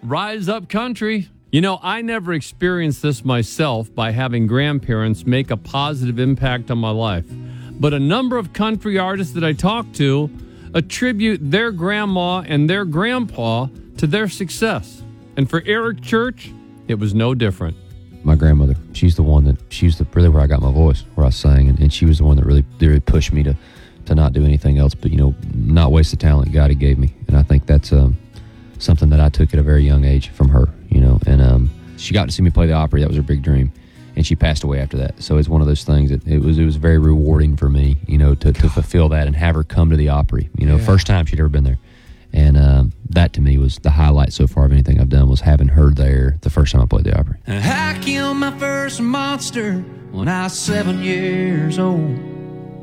Rise up country. You know, I never experienced this myself by having grandparents make a positive impact on my life. But a number of country artists that I talk to attribute their grandma and their grandpa to their success. And for Eric Church, it was no different. My grandmother, she's really where I got my voice, where I sang, and she was the one that really pushed me to not do anything else, but, not waste the talent God had gave me. And I think that's something that I took at a very young age from her, and she got to see me play the Opry. That was her big dream, and she passed away after that. So it's one of those things that it was very rewarding for me, to fulfill that and have her come to the Opry, first time she'd ever been there. And that to me was the highlight so far of anything I've done, was having her there the first time I played the Opry. I killed my first monster when I was 7 years old.